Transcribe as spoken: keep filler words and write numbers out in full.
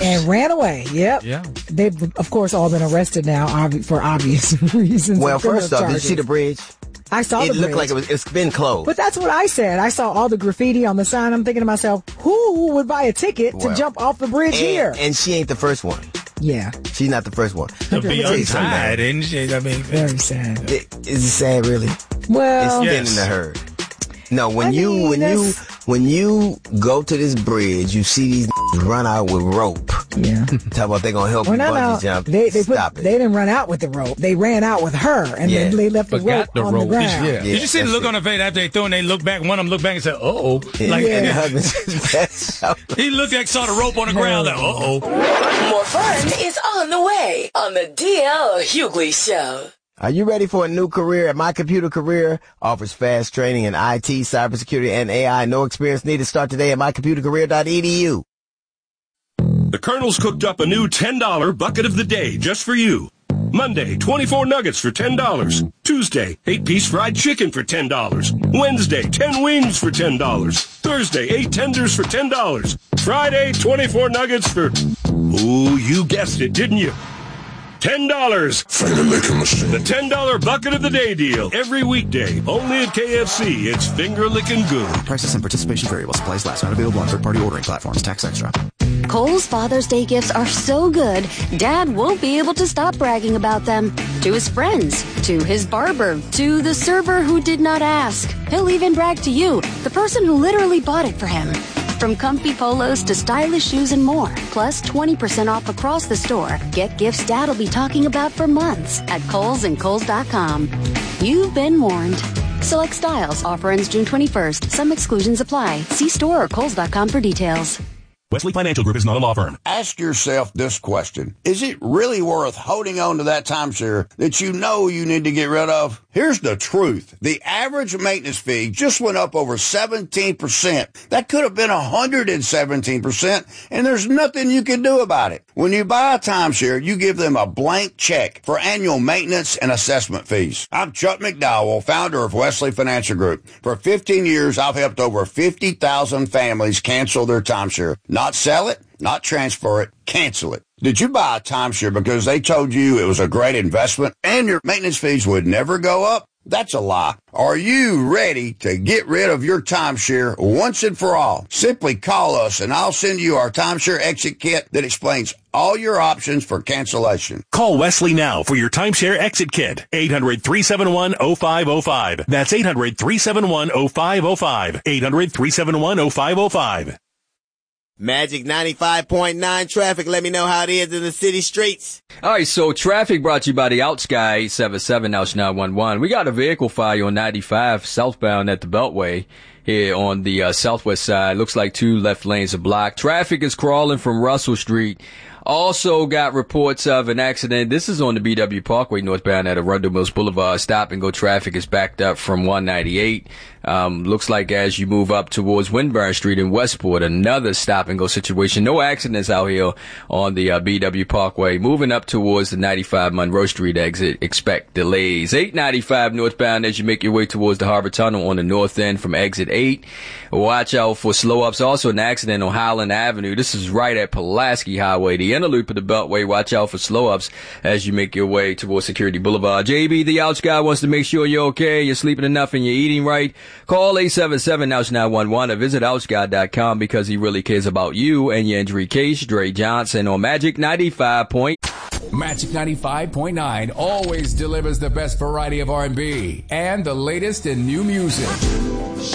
And ran away. Yep. Yeah. They've, of course, all been arrested now ob- for obvious reasons. Well, first off, did you see the bridge? I saw it the bridge. It looked like it was, it's been closed. But that's what I said. I saw all the graffiti on the sign. I'm thinking to myself, who would buy a ticket well, to jump off the bridge and, here? And she ain't the first one. Yeah. She's not the first one. To be untied, isn't she? I mean, very sad. It, is it sad, really? Well, it's yes. spinning the herd. No, when I you mean, when that's... you when you go to this bridge, you see these run out with rope. Yeah. Talk about they gonna help well, you no, bungee no. jump. They they put, Stop it. they didn't run out with the rope. They ran out with her, and yeah. then they left the Forgot rope the on rope. the ground. Yeah. Yeah, Did you see the look it. on her face after they threw and they looked back? One of them looked back and said, "Uh oh." Like yeah, Yeah. he looked like saw the rope on the ground. Like, "Uh oh." More fun is on the way on the D L Hughley Show. Are you ready for a new career? My Computer Career offers fast training in I T, cybersecurity, and A I. No experience needed. Start today at my computer career dot e d u. The Colonel's cooked up a new ten dollar bucket of the day just for you. Monday, twenty-four nuggets for ten dollars. Tuesday, eight-piece fried chicken for ten dollars. Wednesday, ten wings for ten dollars. Thursday, eight tenders for ten dollars. Friday, twenty-four nuggets for... Ooh, you guessed it, didn't you? ten dollars. Finger licking machine. The ten dollar bucket of the day deal. Every weekday. Only at K F C. It's finger licking good. Prices and participation variable. Supplies last. Not available on third-party ordering platforms. Tax extra. Kohl's Father's Day gifts are so good, Dad won't be able to stop bragging about them. To his friends, to his barber, to the server who did not ask. He'll even brag to you, the person who literally bought it for him. From comfy polos to stylish shoes and more, plus twenty percent off across the store. Get gifts Dad'll be talking about for months at Kohl's and Kohl's dot com. You've been warned. Select styles. Offer ends June twenty-first. Some exclusions apply. See store or Kohl's dot com for details. Wesley Financial Group is not a law firm. Ask yourself this question. Is it really worth holding on to that timeshare that you know you need to get rid of? Here's the truth. The average maintenance fee just went up over seventeen percent. That could have been one hundred seventeen percent, and there's nothing you can do about it. When you buy a timeshare, you give them a blank check for annual maintenance and assessment fees. I'm Chuck McDowell, founder of Wesley Financial Group. For fifteen years, I've helped over fifty thousand families cancel their timeshare. Not sell it, not transfer it, cancel it. Did you buy a timeshare because they told you it was a great investment and your maintenance fees would never go up? That's a lie. Are you ready to get rid of your timeshare once and for all? Simply call us and I'll send you our timeshare exit kit that explains all your options for cancellation. Call Wesley now for your timeshare exit kit. eight hundred, three seven one, oh five oh five. That's eight hundred, three seven one, oh five oh five. eight hundred, three seven one, oh five oh five. Magic ninety-five point nine traffic. Let me know how it is in the city streets. All right, so traffic brought to you by the Outsky eight seven seven, Ouch nine one one. We got a vehicle fire on ninety-five southbound at the Beltway here on the uh, southwest side. Looks like two left lanes are blocked. Traffic is crawling from Russell Street. Also got reports of an accident. This is on the B W Parkway northbound at Arundel Mills Boulevard. Stop and go traffic is backed up from one ninety-eight. Um, looks like as you move up towards Winburn Street in Westport, another stop and go situation. No accidents out here on the uh, B W Parkway. Moving up towards the ninety-five Monroe Street exit, expect delays. eight ninety-five northbound as you make your way towards the Harbor Tunnel on the north end from exit eight. Watch out for slow ups. Also an accident on Highland Avenue. This is right at Pulaski Highway, the inner loop of the Beltway. Watch out for slow ups as you make your way towards Security Boulevard. J B, the Ouch guy, wants to make sure you're okay, you're sleeping enough, and you're eating right. Call eight seven seven, Ouch nine one one or visit ouch guy dot com because he really cares about you and your injury case. Dre Johnson on Magic ninety-five point nine. Magic ninety-five point nine always delivers the best variety of R and B and the latest in new music.